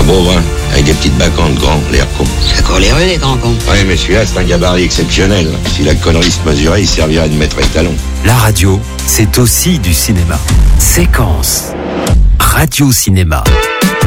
beau brun, avec des petites bacchantes grands, l'air con. C'est coléreux, les grands cons. Ouais, mais celui-là, c'est un gabarit exceptionnel. Si la connerie se mesurait, il servirait de maître étalon. La radio, c'est aussi du cinéma. Séquence. Radio Cinéma.